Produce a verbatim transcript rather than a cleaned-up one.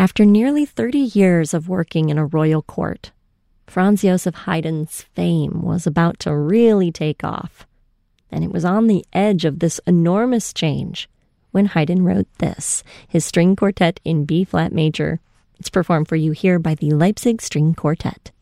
After nearly thirty years of working in a royal court, Franz Joseph Haydn's fame was about to really take off. And it was on the edge of this enormous change when Haydn wrote this, his string quartet in B-flat major. It's performed for you here by the Leipzig String Quartet.